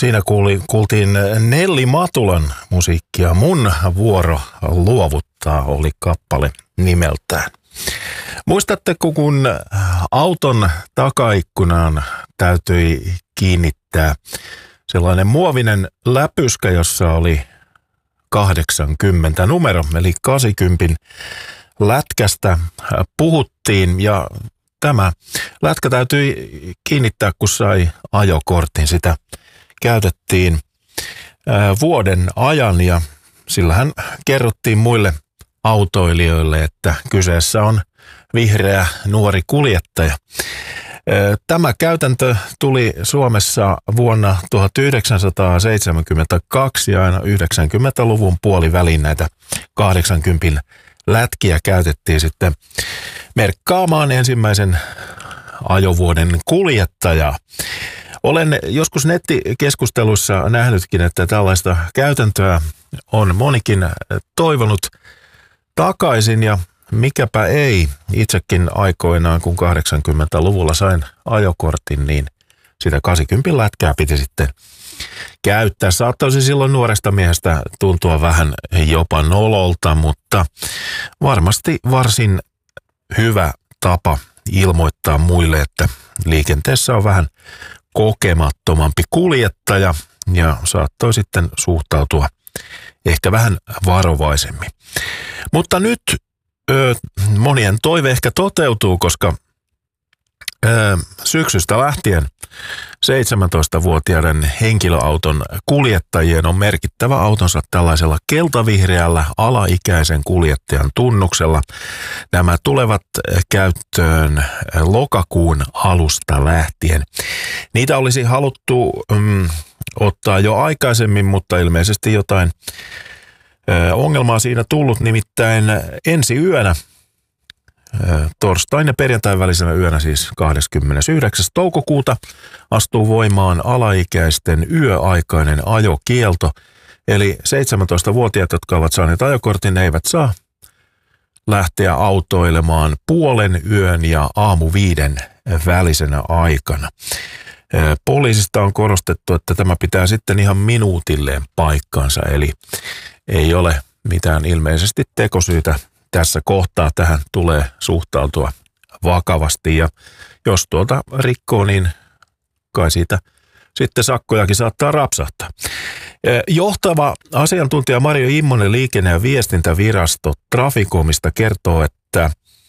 Siinä kuultiin Nelli Matulan musiikkia. Mun vuoro luovuttaa oli kappale nimeltään. Muistatteko, kun auton takaikkunaan täytyi kiinnittää sellainen muovinen läpyskä, jossa oli 80 numero, eli 80 lätkästä puhuttiin, ja tämä lätkä täytyi kiinnittää, kun sai ajokortin. Sitä käytettiin vuoden ajan, ja sillähän kerrottiin muille autoilijoille, että kyseessä on vihreä nuori kuljettaja. Tämä käytäntö tuli Suomessa vuonna 1972 ja aina 90-luvun puoliväliin näitä 80 lätkiä käytettiin sitten merkkaamaan ensimmäisen ajovuoden kuljettajaa. Olen joskus nettikeskusteluissa nähnytkin, että tällaista käytäntöä on monikin toivonut takaisin, ja mikäpä ei. Itsekin aikoinaan, kun 80-luvulla sain ajokortin, niin sitä 80 lätkää piti sitten käyttää. Saattaisi silloin nuoresta miehestä tuntua vähän jopa nololta, mutta varmasti varsin hyvä tapa ilmoittaa muille, että liikenteessä on vähän kokemattomampi kuljettaja, ja saattoi sitten suhtautua ehkä vähän varovaisemmin. Mutta nyt monien toive ehkä toteutuu, koska syksystä lähtien 17-vuotiaiden henkilöauton kuljettajien on merkittävä autonsa tällaisella keltavihreällä alaikäisen kuljettajan tunnuksella. Nämä tulevat käyttöön lokakuun alusta lähtien. Niitä olisi haluttu ottaa jo aikaisemmin, mutta ilmeisesti jotain ongelmaa siinä tullut, nimittäin ensi yönä, torstain ja perjantain välisenä yönä, siis 29. toukokuuta, astuu voimaan alaikäisten yöaikainen ajokielto. Eli 17-vuotiaat, jotka ovat saaneet ajokortin, eivät saa lähteä autoilemaan puolen yön ja aamu 5 välisenä aikana. Poliisista on korostettu, että tämä pitää sitten ihan minuutilleen paikkansa, eli ei ole mitään ilmeisesti tekosyytä tässä kohtaa. Tähän tulee suhtautua vakavasti, ja jos tuota rikkoo, niin kai siitä sitten sakkojakin saattaa rapsahtaa. Johtava asiantuntija Marjo Immonen Liikenne- ja viestintävirasto Traficomista kertoo, että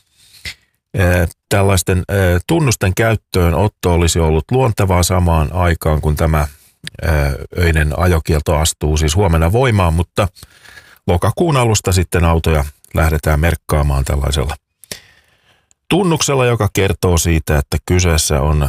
tällaisten tunnusten käyttöönotto olisi ollut luontevaa samaan aikaan, kun tämä öinen ajokielto astuu siis huomenna voimaan, mutta lokakuun alusta sitten autoja lähdetään merkkaamaan tällaisella tunnuksella, joka kertoo siitä, että kyseessä on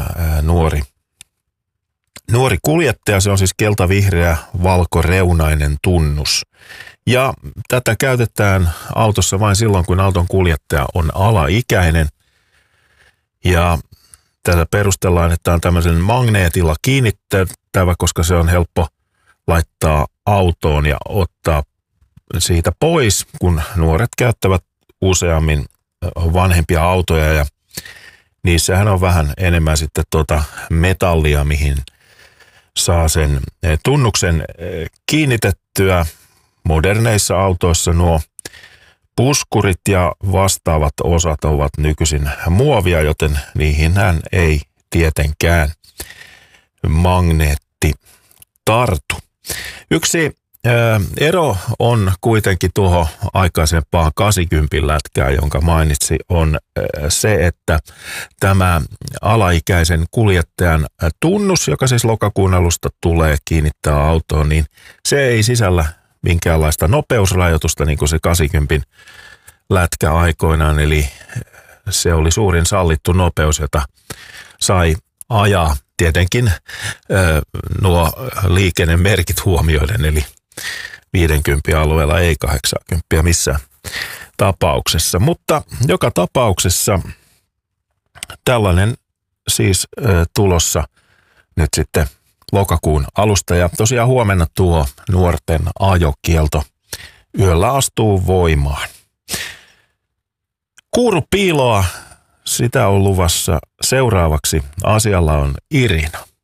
nuori kuljettaja. Se on siis keltavihreä valkoreunainen tunnus. Ja tätä käytetään autossa vain silloin, kun auton kuljettaja on alaikäinen. Ja tätä perustellaan, että on tämmöisen magneetilla kiinnitettävä, koska se on helppo laittaa autoon ja ottaa siitä pois, kun nuoret käyttävät useammin vanhempia autoja, ja niissähän on vähän enemmän sitten metallia, mihin saa sen tunnuksen kiinnitettyä. Moderneissa autoissa nuo puskurit ja vastaavat osat ovat nykyisin muovia, joten niihinhän ei tietenkään magneetti tartu. Yksi ero on kuitenkin tuohon aikaisempaan 80 lätkään, jonka mainitsi, on se, että tämä alaikäisen kuljettajan tunnus, joka siis lokakuun alusta tulee kiinnittää autoon, niin se ei sisällä minkäänlaista nopeusrajoitusta, niin kuin se 80 lätkä aikoinaan, eli se oli suurin sallittu nopeus, jota sai ajaa tietenkin nuo liikennemerkit huomioiden, eli 50 alueella ei 80 missään tapauksessa. Mutta joka tapauksessa tällainen siis tulossa nyt sitten lokakuun alusta. Ja tosiaan huomenna tuo nuorten ajokielto yöllä astuu voimaan. Kuurupiiloa, sitä on luvassa seuraavaksi. Asialla on Irina.